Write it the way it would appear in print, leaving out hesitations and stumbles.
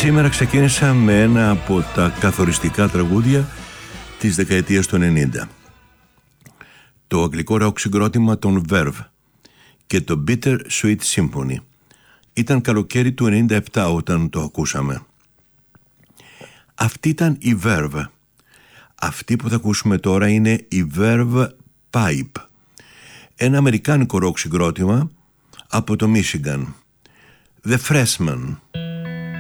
Σήμερα ξεκίνησα με ένα από τα καθοριστικά τραγούδια της δεκαετίας του 90. Το αγγλικό ροκ συγκρότημα των Verve και το Bitter Sweet Symphony. Ήταν καλοκαίρι του 97 όταν το ακούσαμε. Αυτή ήταν η Verve. Αυτή που θα ακούσουμε τώρα είναι η Verve Pipe, ένα αμερικάνικο ροκ συγκρότημα από το Michigan. The Freshman.